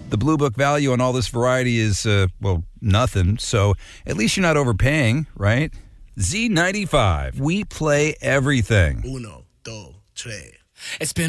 The Blue Book value on all this variety is, nothing. So at least you're not overpaying, right? Z95. We play everything. Uno, dos, tres. It's been